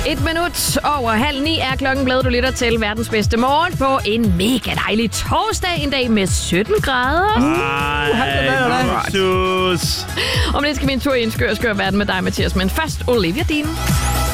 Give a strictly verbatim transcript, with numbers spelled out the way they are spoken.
Et minut over halv ni er klokken blevet. Du lytter til verdens bedste morgen på en mega dejlig torsdag. En dag med sytten grader. Ej, Jesus. Om lidt skal vi en tur i en skør, skør verden med dig, Mathias. Men først Olivia Dean.